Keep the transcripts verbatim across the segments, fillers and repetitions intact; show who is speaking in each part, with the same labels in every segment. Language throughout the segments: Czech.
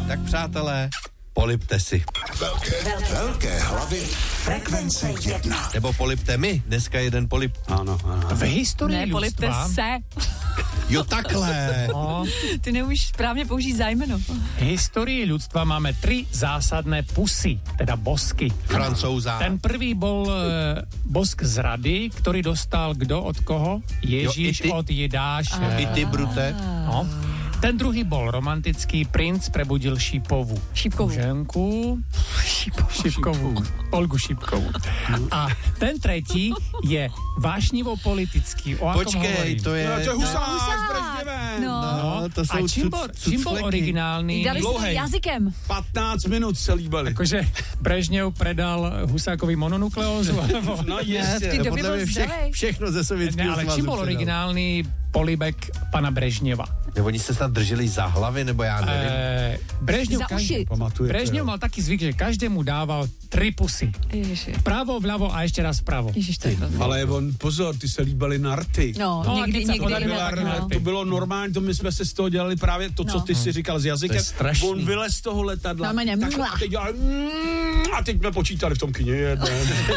Speaker 1: Tak přátelé, polipte si.
Speaker 2: Velké, velké hlavy frekvence jedna.
Speaker 1: Nebo polipte mi, dneska jeden polip.
Speaker 3: Ano, ano.
Speaker 4: V historii
Speaker 5: Ne, polipte
Speaker 4: ľudstva...
Speaker 5: se.
Speaker 1: Jo, takhle.
Speaker 4: No,
Speaker 5: Ty neumíš správně použít zájmeno.
Speaker 4: v historii ľudstva máme tri zásadné pusy, teda bosky.
Speaker 1: Francouza.
Speaker 4: Ten prvý bol e, bosk z rady, ktorý dostal kdo od koho? Ježíš
Speaker 1: Jo, i ty.
Speaker 4: od Jidáše.
Speaker 1: I ty, Brute.
Speaker 4: No. Ten druhý bol romantický, princ prebudil Šípovu.
Speaker 5: Šípkovou.
Speaker 4: Ženku. Šípkovú. Olgu Šípkovú. A ten tretí je vášnivo politický. O akom
Speaker 1: Počkej,
Speaker 4: hovorím?
Speaker 1: to je...
Speaker 3: No, to je husák s
Speaker 5: Husák.
Speaker 3: Brežněvem.
Speaker 5: No.
Speaker 1: No, to jsou
Speaker 4: A čím
Speaker 1: cud-
Speaker 4: bol, čím bol
Speaker 1: cucfleky.
Speaker 4: originálny?
Speaker 5: Dali si to
Speaker 3: Dlouhej.
Speaker 5: jazykem.
Speaker 3: patnáct minut se líbali.
Speaker 4: Akože Brežněv predal Husákovi mononukleózu? Alebo...
Speaker 3: No
Speaker 5: V
Speaker 3: jistě.
Speaker 5: té
Speaker 1: No,
Speaker 5: době
Speaker 1: podle
Speaker 5: byl
Speaker 1: mě všech,
Speaker 5: zdravej.
Speaker 1: všechno ze
Speaker 4: Ne,
Speaker 1: Sovětského
Speaker 4: ale
Speaker 1: svazu
Speaker 4: čím bol
Speaker 1: předal.
Speaker 4: originálny polibek pana Brežněva?
Speaker 1: Nebo oni se snad drželi za hlavy, nebo já nevím.
Speaker 4: E, Brežněv,
Speaker 5: Za
Speaker 4: každý,
Speaker 5: uši.
Speaker 3: Pamatujete,
Speaker 4: Brežněv
Speaker 3: jo.
Speaker 4: mal taký zvyk, že každému dával tri pusy.
Speaker 5: Ježiši.
Speaker 4: Vpravo, vľavo a ešte raz vpravo.
Speaker 5: Ježiš, to je to.
Speaker 3: Ale on, pozor, ty se líbali na rty.
Speaker 5: No,
Speaker 4: No,
Speaker 5: někdy,
Speaker 4: a keď sa
Speaker 5: někdy.
Speaker 4: podarilo,
Speaker 5: ne,
Speaker 4: tak
Speaker 5: tak,
Speaker 4: na
Speaker 5: no.
Speaker 3: To bylo normální, to my jsme se z toho dělali právě to, co
Speaker 5: No.
Speaker 3: ty si říkal s jazykem.
Speaker 1: To je strašný.
Speaker 3: On vylez z toho letadla.
Speaker 5: Normálně
Speaker 3: Tak,
Speaker 5: mlá.
Speaker 3: a teď dělal, mm, a teď jsme počítali v tom kyně jeden.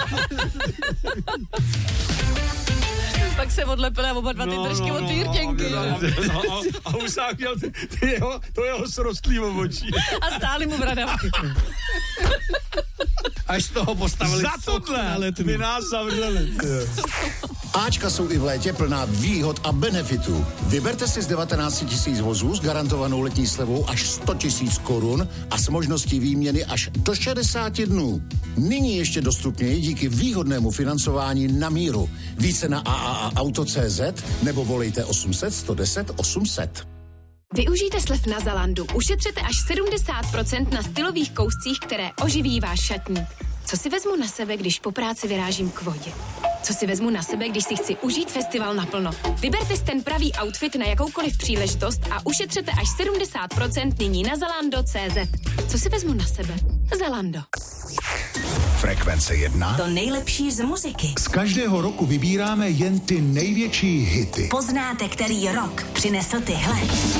Speaker 5: Pak se odlepili oba dva ty držky od ty jirtěnky.
Speaker 3: No, no, no, a, a Husák měl ty, ty jeho, to jeho srostlý obočí.
Speaker 5: A stáli mu bradavky.
Speaker 1: Až z toho postavili
Speaker 3: Za
Speaker 1: sochu na
Speaker 3: tohle
Speaker 1: Letný.
Speaker 3: by nás zavřeli.
Speaker 2: Áčka jsou i v létě plná výhod a benefitů. Vyberte si z devatenáct tisíc vozů s garantovanou letní slevou až sto tisíc korun a s možností výměny až do šedesáti dnů. Nyní ještě dostupněji díky výhodnému financování na míru. Více na a a a auto tečka cé zet nebo volejte osm set, sto deset, osm set.
Speaker 6: Využijte slev na Zalandu. Ušetřete až sedmdesát procent na stylových kouscích, které oživí váš šatník. Co si vezmu na sebe, když po práci vyrážím k vodě? Co si vezmu na sebe, když si chci užít festival naplno? Vyberte si ten pravý outfit na jakoukoliv příležitost a ušetřete až sedmdesát procent nyní na zalando tečka cé zet. Co si vezmu na sebe? Zalando.
Speaker 2: Frekvence jedna.
Speaker 7: To nejlepší z muziky.
Speaker 2: Z každého roku vybíráme jen ty největší hity.
Speaker 7: Poznáte, který rok přinesl tyhle.